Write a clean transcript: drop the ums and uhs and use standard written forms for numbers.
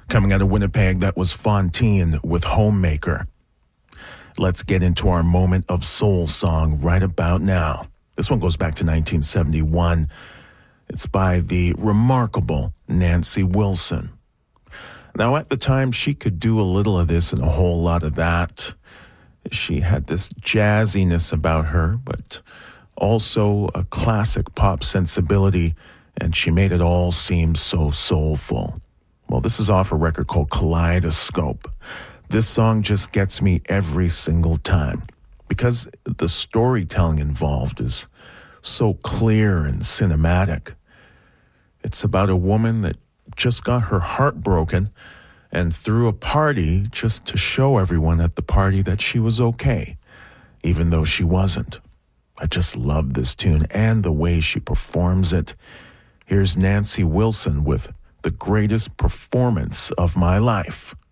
Coming out of Winnipeg, that was Fontaine with Homemaker. Let's get into our moment of soul song right about now. This one goes back to 1971. It's by the remarkable Nancy Wilson. Now, at the time, she could do a little of this and a whole lot of that. She had this jazziness about her, but also a classic pop sensibility, and she made it all seem so soulful. Well, this is off a record called Kaleidoscope. This song just gets me every single time because the storytelling involved is so clear and cinematic. It's about a woman that just got her heart broken and threw a party just to show everyone at the party that she was okay, even though she wasn't. I just love this tune and the way she performs it. Here's Nancy Wilson with The Greatest Performance of My Life.